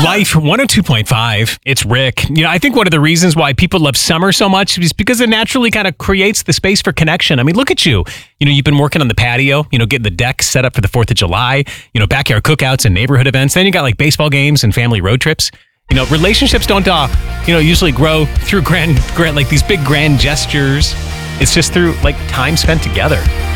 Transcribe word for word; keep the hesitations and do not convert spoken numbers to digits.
Life one oh two point five. It's Rick. You know, I think one of the reasons why people love summer so much is because it naturally kind of creates the space for connection. I mean, look at you. You know, you've been working on the patio, you know, getting the deck set up for the fourth of July, you know, backyard cookouts and neighborhood events. Then you got like baseball games and family road trips. You know, relationships don't, uh, you know, usually grow through grand, grand, like these big grand gestures. It's just through like time spent together.